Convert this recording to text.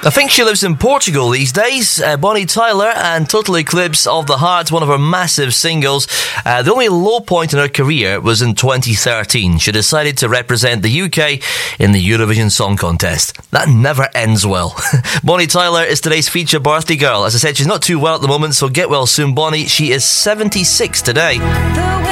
I think she lives in Portugal these days. Bonnie Tyler and Total Eclipse of the Heart, one of her massive singles. The only low point in her career was in 2013. She decided to represent the UK in the Eurovision Song Contest. That never ends well. Bonnie Tyler is today's feature birthday girl. As I said, she's not too well at the moment, so get well soon, Bonnie. She is 76 today.